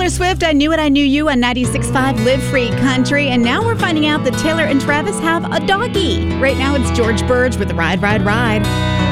Taylor Swift, I Knew It, I Knew You on 96.5 Live Free Country. And now we're finding out that Taylor and Travis have a doggy. Right now it's George Burge with Ride, Ride, Ride.